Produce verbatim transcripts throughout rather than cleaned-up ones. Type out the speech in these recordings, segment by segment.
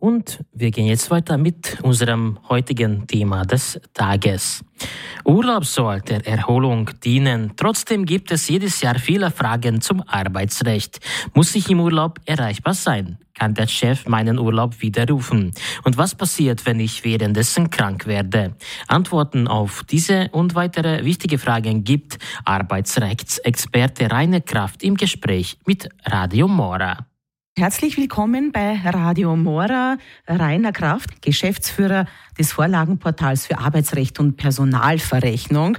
Und wir gehen jetzt weiter mit unserem heutigen Thema des Tages. Urlaub soll der Erholung dienen. Trotzdem gibt es jedes Jahr viele Fragen zum Arbeitsrecht. Muss ich im Urlaub erreichbar sein? Kann der Chef meinen Urlaub widerrufen? Und was passiert, wenn ich währenddessen krank werde? Antworten auf diese und weitere wichtige Fragen gibt Arbeitsrechtsexperte Rainer Kraft im Gespräch mit Radio Mora. Herzlich willkommen bei Radio Mora, Rainer Kraft, Geschäftsführer des Vorlagenportals für Arbeitsrecht und Personalverrechnung.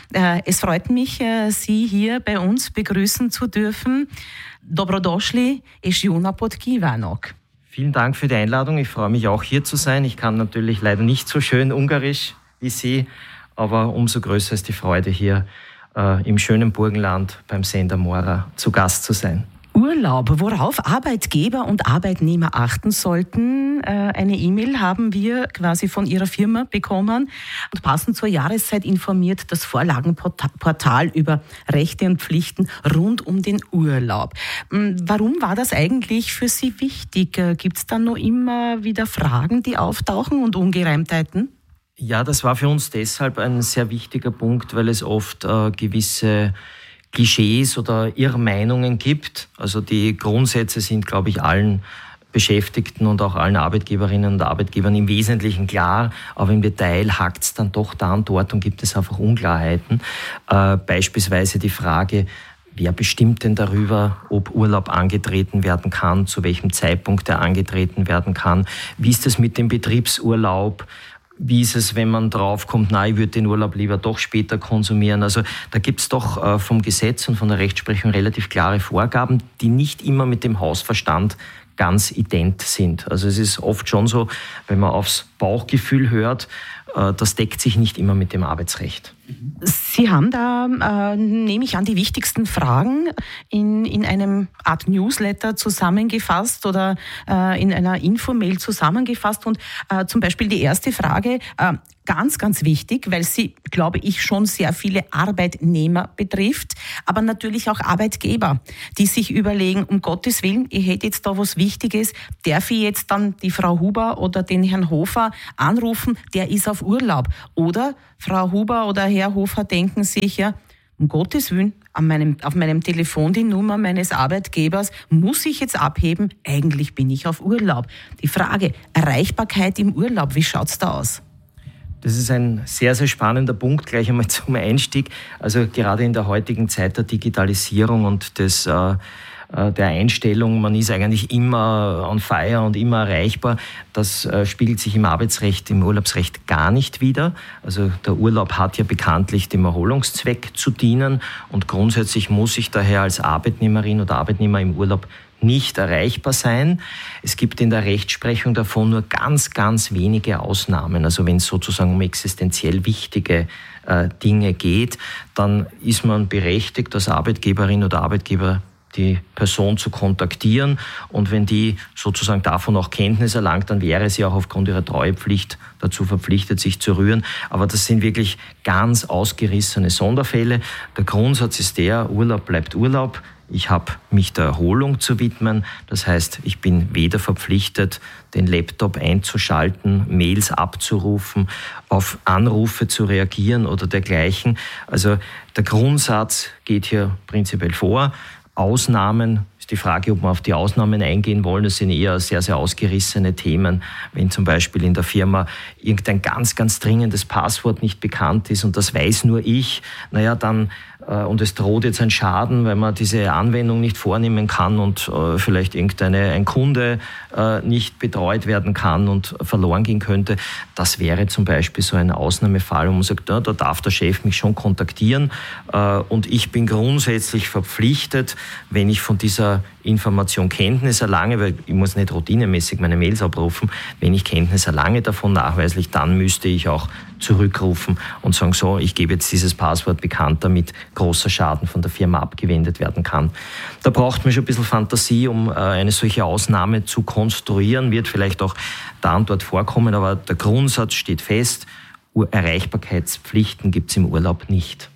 Es freut mich, Sie hier bei uns begrüßen zu dürfen. Dobrodošli és jó napot kívánok. Vielen Dank für die Einladung. Ich freue mich auch hier zu sein. Ich kann natürlich leider nicht so schön Ungarisch wie Sie, aber umso größer ist die Freude, hier äh, im schönen Burgenland beim Sender Mora zu Gast zu sein. Urlaub, worauf Arbeitgeber und Arbeitnehmer achten sollten. Eine E-Mail haben wir quasi von Ihrer Firma bekommen und passend zur Jahreszeit informiert das Vorlagenportal über Rechte und Pflichten rund um den Urlaub. Warum war das eigentlich für Sie wichtig? Gibt es da noch immer wieder Fragen, die auftauchen und Ungereimtheiten? Ja, das war für uns deshalb ein sehr wichtiger Punkt, weil es oft äh, gewisse Klischees oder Irrmeinungen gibt. Also die Grundsätze sind, glaube ich, allen Beschäftigten und auch allen Arbeitgeberinnen und Arbeitgebern im Wesentlichen klar, aber im Detail hakt es dann doch da und dort und gibt es einfach Unklarheiten. Äh, beispielsweise die Frage, wer bestimmt denn darüber, ob Urlaub angetreten werden kann, zu welchem Zeitpunkt er angetreten werden kann, wie ist es mit dem Betriebsurlaub, wie ist es, wenn man draufkommt, na, ich würde den Urlaub lieber doch später konsumieren. Also da gibt es doch äh, vom Gesetz und von der Rechtsprechung relativ klare Vorgaben, die nicht immer mit dem Hausverstand ganz ident sind. Also es ist oft schon so, wenn man aufs Bauchgefühl hört, äh, das deckt sich nicht immer mit dem Arbeitsrecht. Sie haben da, äh, nehme ich an, die wichtigsten Fragen in, in einem Art Newsletter zusammengefasst oder äh, in einer Infomail zusammengefasst. Und äh, zum Beispiel die erste Frage, äh, ganz, ganz wichtig, weil sie, glaube ich, schon sehr viele Arbeitnehmer betrifft, aber natürlich auch Arbeitgeber, die sich überlegen, um Gottes Willen, ich hätte jetzt da was Wichtiges, darf ich jetzt dann die Frau Huber oder den Herrn Hofer anrufen, der ist auf Urlaub. Oder Frau Huber oder Herr Hofer denken sich, ja, um Gottes Willen, an meinem, auf meinem Telefon die Nummer meines Arbeitgebers muss ich jetzt abheben, eigentlich bin ich auf Urlaub. Die Frage, Erreichbarkeit im Urlaub, wie schaut's da aus? Das ist ein sehr, sehr spannender Punkt, gleich einmal zum Einstieg. Also gerade in der heutigen Zeit der Digitalisierung und des, äh, der Einstellung, man ist eigentlich immer on fire und immer erreichbar, das äh, spiegelt sich im Arbeitsrecht, im Urlaubsrecht gar nicht wider. Also der Urlaub hat ja bekanntlich dem Erholungszweck zu dienen und grundsätzlich muss ich daher als Arbeitnehmerin oder Arbeitnehmer im Urlaub nicht erreichbar sein. Es gibt in der Rechtsprechung davon nur ganz, ganz wenige Ausnahmen. Also wenn es sozusagen um existenziell wichtige äh, Dinge geht, dann ist man berechtigt, als Arbeitgeberin oder Arbeitgeber die Person zu kontaktieren. Und wenn die sozusagen davon auch Kenntnis erlangt, dann wäre sie auch aufgrund ihrer Treuepflicht dazu verpflichtet, sich zu rühren. Aber das sind wirklich ganz ausgerissene Sonderfälle. Der Grundsatz ist der, Urlaub bleibt Urlaub. Ich habe mich der Erholung zu widmen. Das heißt, ich bin weder verpflichtet, den Laptop einzuschalten, Mails abzurufen, auf Anrufe zu reagieren oder dergleichen. Also der Grundsatz geht hier prinzipiell vor. Ausnahmen, ist die Frage, ob wir auf die Ausnahmen eingehen wollen. Das sind eher sehr, sehr ausgerissene Themen. Wenn zum Beispiel in der Firma irgendein ganz, ganz dringendes Passwort nicht bekannt ist und das weiß nur ich, naja, dann und es droht jetzt ein Schaden, weil man diese Anwendung nicht vornehmen kann und äh, vielleicht irgendeine, ein Kunde äh, nicht betreut werden kann und verloren gehen könnte. Das wäre zum Beispiel so ein Ausnahmefall, wo man sagt, ja, da darf der Chef mich schon kontaktieren äh, und ich bin grundsätzlich verpflichtet, wenn ich von dieser Information Kenntnis erlange, weil ich muss nicht routinemäßig meine Mails abrufen, wenn ich Kenntnis erlange davon nachweislich, dann müsste ich auch zurückrufen und sagen, so, ich gebe jetzt dieses Passwort bekannt, damit großer Schaden von der Firma abgewendet werden kann. Da braucht man schon ein bisschen Fantasie, um eine solche Ausnahme zu konstruieren, wird vielleicht auch da und dort vorkommen, aber der Grundsatz steht fest, Erreichbarkeitspflichten gibt es im Urlaub nicht.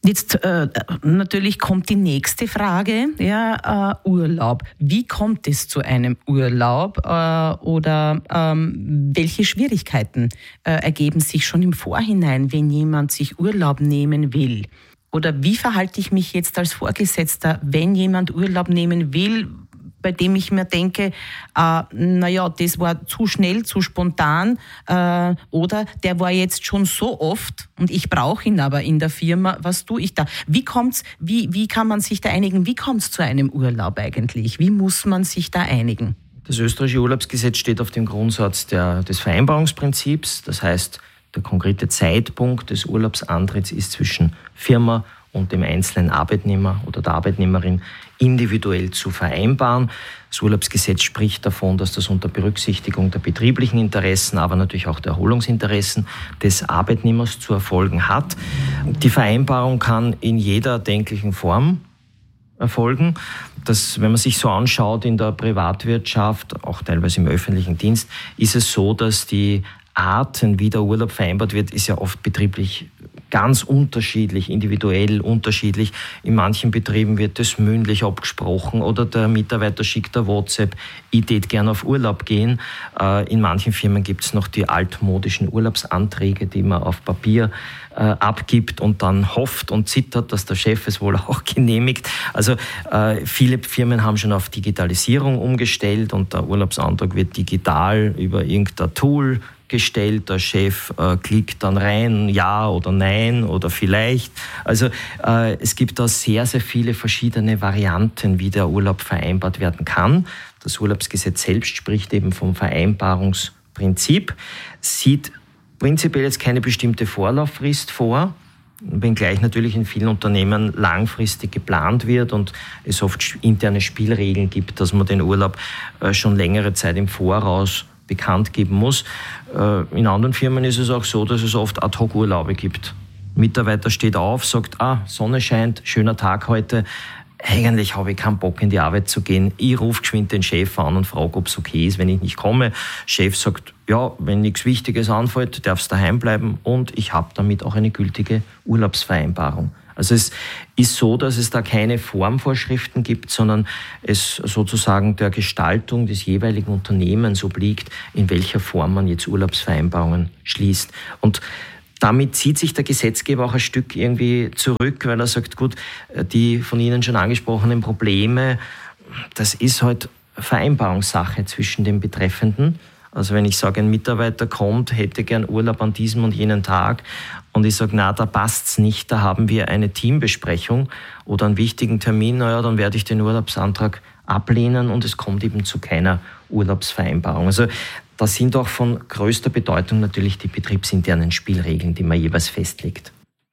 Jetzt äh, natürlich kommt die nächste Frage, ja, äh, Urlaub. Wie kommt es zu einem Urlaub äh, oder ähm, welche Schwierigkeiten äh, ergeben sich schon im Vorhinein, wenn jemand sich Urlaub nehmen will? Oder wie verhalte ich mich jetzt als Vorgesetzter, wenn jemand Urlaub nehmen will, bei dem ich mir denke, äh, naja, das war zu schnell, zu spontan äh, oder der war jetzt schon so oft und ich brauche ihn aber in der Firma, was tue ich da? Wie kommt's, wie, wie kann man sich da einigen? Wie kommt es zu einem Urlaub eigentlich? Wie muss man sich da einigen? Das österreichische Urlaubsgesetz steht auf dem Grundsatz der, des Vereinbarungsprinzips. Das heißt, der konkrete Zeitpunkt des Urlaubsantritts ist zwischen Firma und dem einzelnen Arbeitnehmer oder der Arbeitnehmerin individuell zu vereinbaren. Das Urlaubsgesetz spricht davon, dass das unter Berücksichtigung der betrieblichen Interessen, aber natürlich auch der Erholungsinteressen des Arbeitnehmers zu erfolgen hat. Die Vereinbarung kann in jeder denklichen Form erfolgen. Das, wenn man sich so anschaut in der Privatwirtschaft, auch teilweise im öffentlichen Dienst, ist es so, dass die Arten, wie der Urlaub vereinbart wird, ist ja oft betrieblich ganz unterschiedlich, individuell unterschiedlich. In manchen Betrieben wird das mündlich abgesprochen oder der Mitarbeiter schickt ein WhatsApp, ich tät gerne auf Urlaub gehen. In manchen Firmen gibt es noch die altmodischen Urlaubsanträge, die man auf Papier abgibt und dann hofft und zittert, dass der Chef es wohl auch genehmigt. Also viele Firmen haben schon auf Digitalisierung umgestellt und der Urlaubsantrag wird digital über irgendein Tool gestellt, der Chef äh, klickt dann rein, ja oder nein oder vielleicht. Also äh, es gibt da sehr, sehr viele verschiedene Varianten, wie der Urlaub vereinbart werden kann. Das Urlaubsgesetz selbst spricht eben vom Vereinbarungsprinzip, sieht prinzipiell jetzt keine bestimmte Vorlauffrist vor, wenngleich natürlich in vielen Unternehmen langfristig geplant wird und es oft interne Spielregeln gibt, dass man den Urlaub äh, schon längere Zeit im Voraus bekannt geben muss. In anderen Firmen ist es auch so, dass es oft Ad-Hoc-Urlaube gibt. Mitarbeiter steht auf, sagt, ah, Sonne scheint, schöner Tag heute. Eigentlich habe ich keinen Bock, in die Arbeit zu gehen. Ich rufe geschwind den Chef an und frage, ob es okay ist, wenn ich nicht komme. Chef sagt, ja, wenn nichts Wichtiges anfällt, darfst du daheim bleiben und ich habe damit auch eine gültige Urlaubsvereinbarung. Also es ist so, dass es da keine Formvorschriften gibt, sondern es sozusagen der Gestaltung des jeweiligen Unternehmens obliegt, in welcher Form man jetzt Urlaubsvereinbarungen schließt. Und damit zieht sich der Gesetzgeber auch ein Stück irgendwie zurück, weil er sagt, gut, die von Ihnen schon angesprochenen Probleme, das ist halt Vereinbarungssache zwischen den Betreffenden. Also wenn ich sage, ein Mitarbeiter kommt, hätte gern Urlaub an diesem und jenen Tag und ich sage, na, da passt's nicht, da haben wir eine Teambesprechung oder einen wichtigen Termin, naja, dann werde ich den Urlaubsantrag ablehnen und es kommt eben zu keiner Urlaubsvereinbarung. Also da sind auch von größter Bedeutung natürlich die betriebsinternen Spielregeln, die man jeweils festlegt.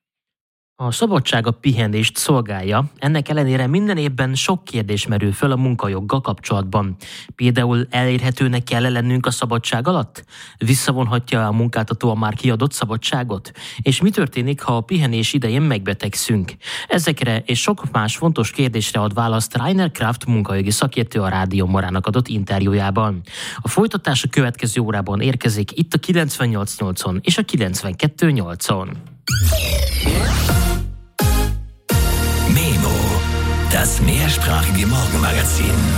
A szabadság a pihenést szolgálja, ennek ellenére minden évben sok kérdés merül föl a munkajoggal kapcsolatban. Például elérhetőnek kell lennünk a szabadság alatt? Visszavonhatja a munkáltató a már kiadott szabadságot? És mi történik, ha a pihenés idején megbetegszünk? Ezekre és sok más fontos kérdésre ad választ Rainer Kraft munkajogi szakértő a Rádió Marának adott interjújában. A folytatás a következő órában érkezik itt a kilencvennyolc nyolcon és a kilencvenkettő nyolcon. Memo, das mehrsprachige Morgenmagazin.